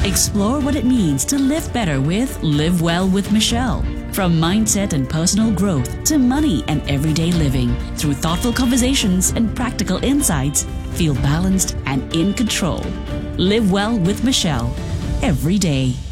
Explore what it means to live better with Live Well with Michelle. From mindset and personal growth to money and everyday living, through thoughtful conversations and practical insights, feel balanced and in control. Live Well with Michelle, every day.